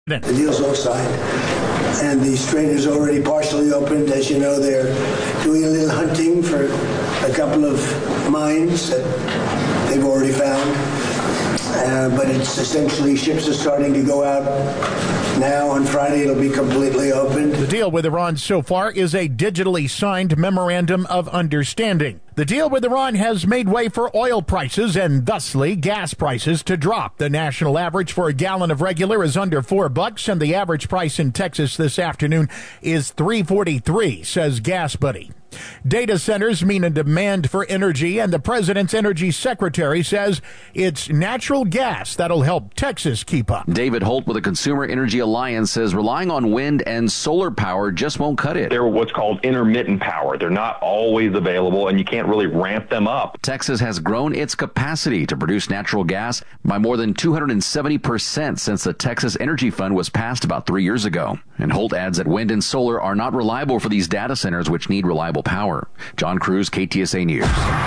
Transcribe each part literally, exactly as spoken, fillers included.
The deal's all signed, and the Strait is already partially opened. As you know, they're doing a little hunting for a couple of mines that they've already found, uh, but it's essentially ships are starting to go out now. On Friday, it'll be completely opened. The deal with Iran so far is a digitally signed memorandum of understanding. The deal with Iran has made way for oil prices and thusly gas prices to drop. The national average for a gallon of regular is under four bucks, and the average price in Texas this afternoon is three forty-three, says Gas Buddy. Data centers mean a demand for energy, and the president's energy secretary says it's natural gas that'll help Texas keep up. David Holt with the Consumer Energy Alliance says relying on wind and solar power just won't cut it. They're what's called intermittent power. They're not always available, and you can't really ramp them up. Texas has grown its capacity to produce natural gas by more than two hundred seventy percent since the Texas Energy Fund was passed about three years ago. And Holt adds that wind and solar are not reliable for these data centers, which need reliable power. John Cruz, K T S A News.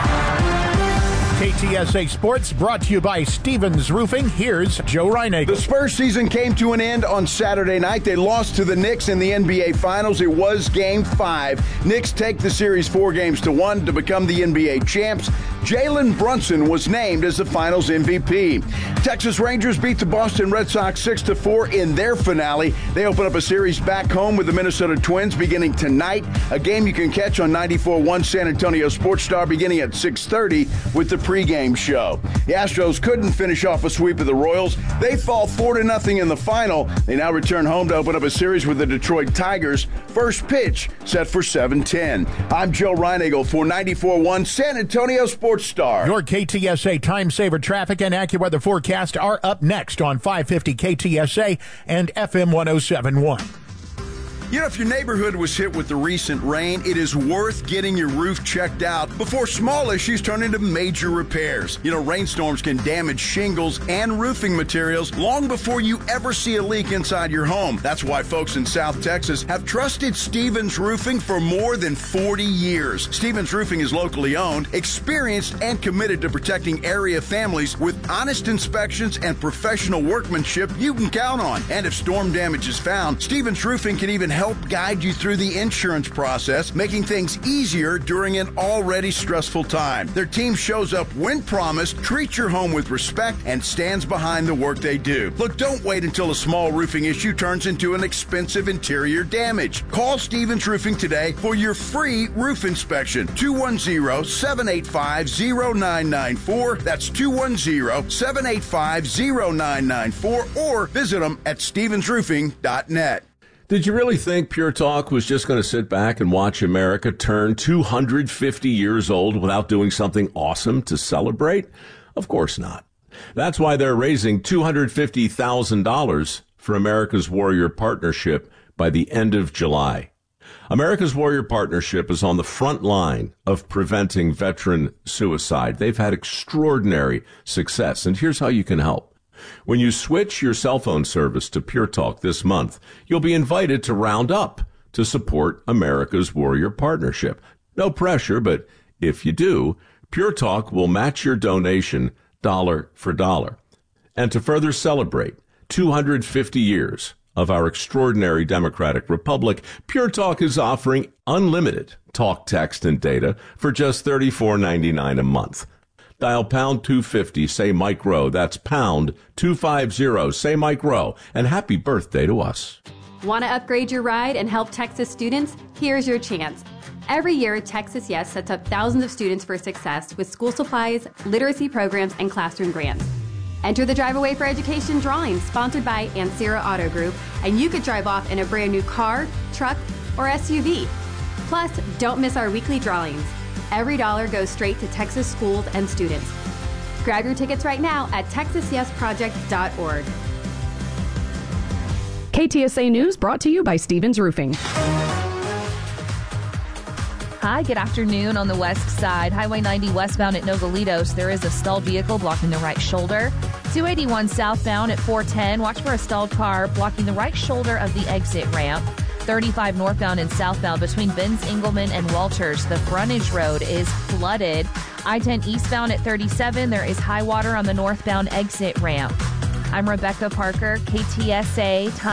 K T S A Sports brought to you by Stevens Roofing. Here's Joe Reinagle. The Spurs season came to an end on Saturday night. They lost to the Knicks in the N B A Finals. It was Game five. Knicks take the series four games to one to become the N B A champs. Jalen Brunson was named as the Finals M V P. Texas Rangers beat the Boston Red Sox six to four in their finale. They open up a series back home with the Minnesota Twins beginning tonight, a game you can catch on ninety-four point one San Antonio Sports Star beginning at six thirty with the pregame show. The Astros couldn't finish off a sweep of the Royals. They fall four to nothing in the final. They now return home to open up a series with the Detroit Tigers. First pitch set for seven ten. I'm Joe Reinagle for ninety-four point one San Antonio Sports Star. Your K T S A Time Saver traffic and AccuWeather forecast are up next on five fifty K T S A and F M one oh seven point one. You know, if your neighborhood was hit with the recent rain, it is worth getting your roof checked out before small issues turn into major repairs. You know, rainstorms can damage shingles and roofing materials long before you ever see a leak inside your home. That's why folks in South Texas have trusted Stevens Roofing for more than forty years. Stevens Roofing is locally owned, experienced, and committed to protecting area families with honest inspections and professional workmanship you can count on. And if storm damage is found, Stevens Roofing can even help guide you through the insurance process, making things easier during an already stressful time. Their team shows up when promised, treats your home with respect, and stands behind the work they do. Look, don't wait until a small roofing issue turns into an expensive interior damage. Call Stevens Roofing today for your free roof inspection. two one zero, seven eight five, zero nine nine four. That's two one zero, seven eight five, zero nine nine four, or visit them at stevens roofing dot net. Did you really think Pure Talk was just going to sit back and watch America turn two hundred fifty years old without doing something awesome to celebrate? Of course not. That's why they're raising two hundred fifty thousand dollars for America's Warrior Partnership by the end of July. America's Warrior Partnership is on the front line of preventing veteran suicide. They've had extraordinary success, and here's how you can help. When you switch your cell phone service to Pure Talk this month, you'll be invited to round up to support America's Warrior Partnership. No pressure, but if you do, Pure Talk will match your donation dollar for dollar. And to further celebrate two hundred fifty years of our extraordinary democratic republic, Pure Talk is offering unlimited talk, text, and data for just thirty-four ninety-nine a month. Dial pound two fifty, say Mike Rowe. That's pound two fifty, say Mike Rowe. And happy birthday to us. Want to upgrade your ride and help Texas students? Here's your chance. Every year, Texas Yes sets up thousands of students for success with school supplies, literacy programs, and classroom grants. Enter the Drive Away for Education drawing sponsored by Ancira Auto Group, and you could drive off in a brand new car, truck, or S U V. Plus, don't miss our weekly drawings. Every dollar goes straight to Texas schools and students. Grab your tickets right now at texas yes project dot org. K T S A News brought to you by Stevens Roofing. Hi, good afternoon. On the west side, Highway ninety westbound at Nogalitos, there is a stalled vehicle blocking the right shoulder. two eighty-one southbound at four ten, watch for a stalled car blocking the right shoulder of the exit ramp. thirty-five northbound and southbound between Benz Engelman and Walters, the frontage road is flooded. I ten eastbound at thirty-seven, there is high water on the northbound exit ramp. I'm Rebecca Parker, K T S A Time.